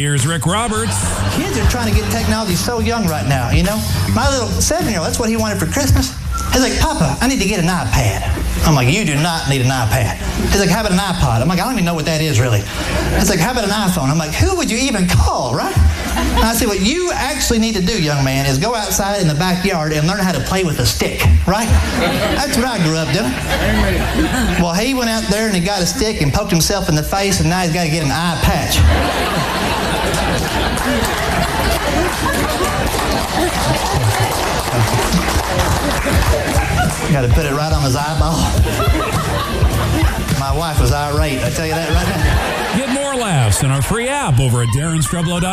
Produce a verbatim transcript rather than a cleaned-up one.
Here's Rick Roberts. Kids are trying to get technology so young right now, you know? My little seven-year-old, that's what he wanted for Christmas. He's like, Papa, I need to get an iPad. I'm like, you do not need an iPad. He's like, how about an iPod? I'm like, I don't even know what that is, really. He's like, how about an iPhone? I'm like, who would you even call, right? And I said, what you actually need to do, young man, is go outside in the backyard and learn how to play with a stick, right? That's what I grew up doing. Well, he went out there and he got a stick and poked himself in the face, and now he's got to get an eye patch. Got to put it right on his eyeball. My wife was irate, I tell you that right now. Get more laughs in our free app over at Darren Strublow dot com.